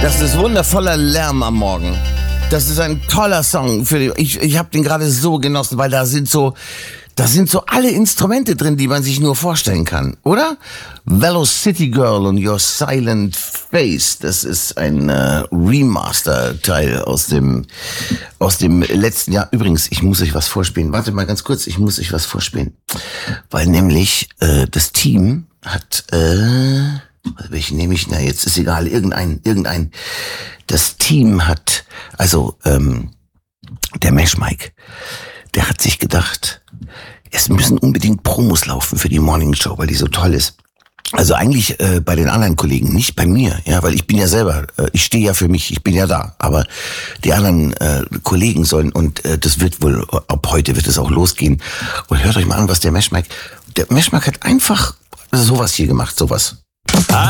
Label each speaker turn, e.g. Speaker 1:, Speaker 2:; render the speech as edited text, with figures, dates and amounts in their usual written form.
Speaker 1: Das ist wundervoller Lärm am Morgen. Das ist ein toller Song. Ich habe den gerade so genossen, weil da sind so alle Instrumente drin, die man sich nur vorstellen kann, oder? Velocity Girl und Your Silent Face. Das ist ein Remaster-Teil aus dem letzten Jahr. Übrigens, ich muss euch was vorspielen. Warte mal ganz kurz, ich muss euch was vorspielen. Weil nämlich das Team hat... welchen nehme ich? Na, jetzt ist egal. Irgendein. Das Team hat, also der Mesh Mike, der hat sich gedacht, es müssen unbedingt Promos laufen für die Morning Show, weil die so toll ist. Also eigentlich bei den anderen Kollegen, nicht bei mir, ja, weil ich bin ja selber, ich stehe ja für mich, ich bin ja da. Aber die anderen Kollegen sollen, und das wird wohl, ab heute wird es auch losgehen. Und hört euch mal an, was der Mesh Mike hat einfach sowas hier gemacht, sowas.